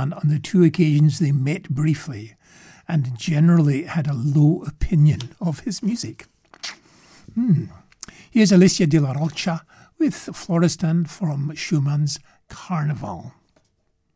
Schumann on the two occasions they met briefly, and generally had a low opinion of his music. Here's Alicia de la Rocha with Florestan from Schumann's Carnival.